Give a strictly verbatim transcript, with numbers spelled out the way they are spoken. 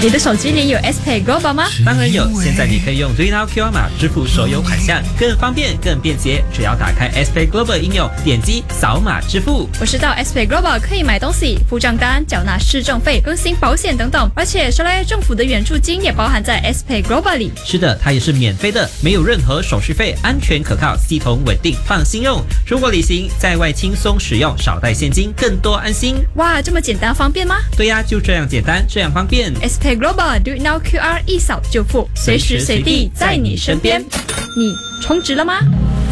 你的手机里有 S Pay Global 吗？ 当然有，现在你可以用 DreamNow Q R 码支付所有款项，更方便更便捷。只要打开 S Pay Global 应用，点击扫码支付。 我知道 S Pay Global 可以买东西、付账单、缴纳市政费、更新保险等等，而且说来政府的援助金也包含在 S Pay Global 里。 是的，它也是免费的，没有任何手续费，安全可靠，系统稳定，放心用。出国旅行在外轻松使用，少带现金，更多安心。 哇，这么简单方便吗？ 对呀，就这样简单，这样方便。 S Pay Global Do It Now Q R 一扫就付，随时随地在你身边。你充值了吗？